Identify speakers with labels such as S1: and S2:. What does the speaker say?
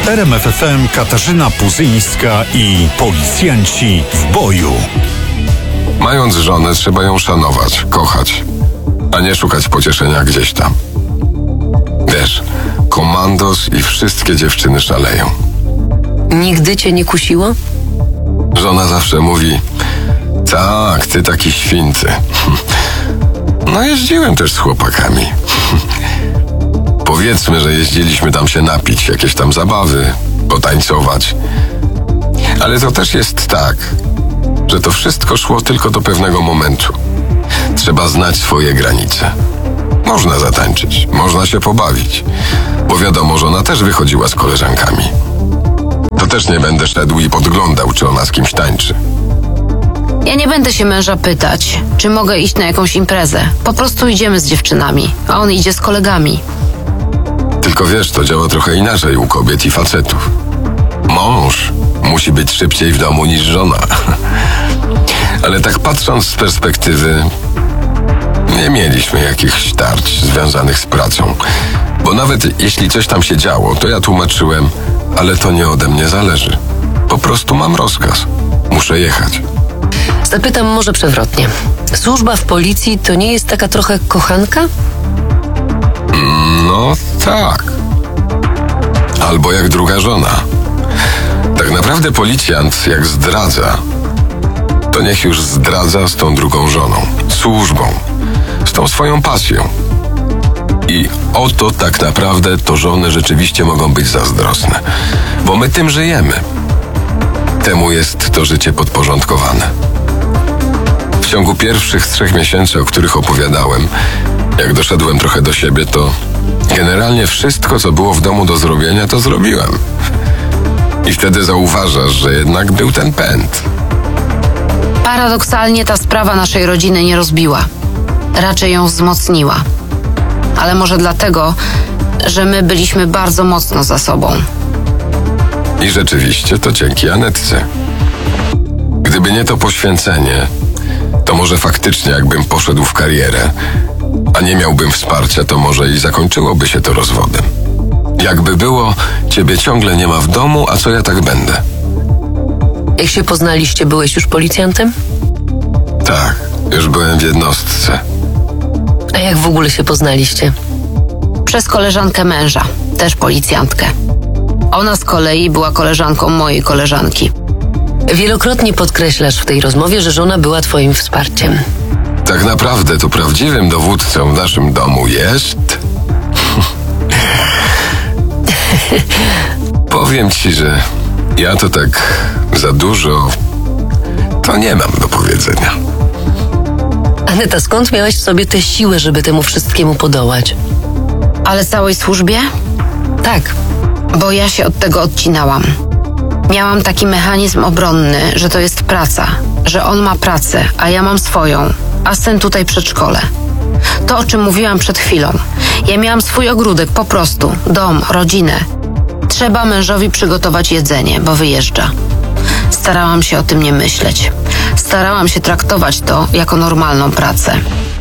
S1: W RMF FM Katarzyna Puzyńska i policjanci w boju.
S2: Mając żonę, trzeba ją szanować, kochać, a nie szukać pocieszenia gdzieś tam. Wiesz, komandos i wszystkie dziewczyny szaleją.
S3: Nigdy cię nie kusiło?
S2: Żona zawsze mówi: tak, ty taki święty. No jeździłem też z chłopakami. Powiedzmy, że jeździliśmy tam się napić, jakieś tam zabawy, potańcować. Ale to też jest tak, że to wszystko szło tylko do pewnego momentu. Trzeba znać swoje granice. Można zatańczyć, można się pobawić, bo wiadomo, że ona też wychodziła z koleżankami. To też nie będę szedł i podglądał, czy ona z kimś tańczy.
S4: Ja nie będę się męża pytać, czy mogę iść na jakąś imprezę. Po prostu idziemy z dziewczynami, a on idzie z kolegami.
S2: Tylko wiesz, to działa trochę inaczej u kobiet i facetów. Mąż musi być szybciej w domu niż żona. Ale tak patrząc z perspektywy, nie mieliśmy jakichś tarć związanych z pracą. Bo nawet jeśli coś tam się działo, to ja tłumaczyłem, ale to nie ode mnie zależy. Po prostu mam rozkaz. Muszę jechać.
S3: Zapytam może przewrotnie. Służba w policji to nie jest taka trochę kochanka?
S2: No tak. Albo jak druga żona. Tak naprawdę policjant jak zdradza, to niech już zdradza z tą drugą żoną, służbą, z tą swoją pasją. I oto tak naprawdę to żony rzeczywiście mogą być zazdrosne, bo my tym żyjemy. Temu jest to życie podporządkowane. W ciągu pierwszych 3 miesięcy, o których opowiadałem, jak doszedłem trochę do siebie, to generalnie wszystko, co było w domu do zrobienia, to zrobiłem. I wtedy zauważasz, że jednak był ten pęd.
S4: Paradoksalnie ta sprawa naszej rodziny nie rozbiła. Raczej ją wzmocniła. Ale może dlatego, że my byliśmy bardzo mocno za sobą.
S2: I rzeczywiście to dzięki Anetce. Gdyby nie to poświęcenie, to może faktycznie jakbym poszedł w karierę, a nie miałbym wsparcia, to może i zakończyłoby się to rozwodem. Jakby było, ciebie ciągle nie ma w domu, a co ja tak będę?
S3: Jak się poznaliście, byłeś już policjantem?
S2: Tak, już byłem w jednostce.
S3: A jak w ogóle się poznaliście?
S4: Przez koleżankę męża, też policjantkę. Ona z kolei była koleżanką mojej koleżanki.
S3: Wielokrotnie podkreślasz w tej rozmowie, że żona była twoim wsparciem.
S2: Tak naprawdę to prawdziwym dowódcą w naszym domu jest... Powiem ci, że ja to tak za dużo to nie mam do powiedzenia.
S3: Aneta, skąd miałaś w sobie tę siłę, żeby temu wszystkiemu podołać?
S4: Ale całej służbie?
S3: Tak.
S4: Bo ja się od tego odcinałam. Miałam taki mechanizm obronny, że to jest praca, że on ma pracę, a ja mam swoją, a syn tutaj przedszkole. To, o czym mówiłam przed chwilą. Ja miałam swój ogródek, po prostu, dom, rodzinę. Trzeba mężowi przygotować jedzenie, bo wyjeżdża. Starałam się o tym nie myśleć. Starałam się traktować to jako normalną pracę.